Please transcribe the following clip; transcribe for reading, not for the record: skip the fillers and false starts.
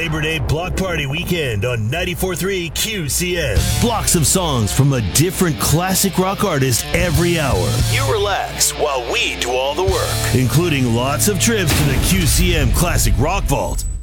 Labor Day Block Party weekend on 94.3 QCM. Blocks of songs from a different classic rock artist every hour. You relax while we do all the work, including lots of trips to the QCM Classic Rock Vault.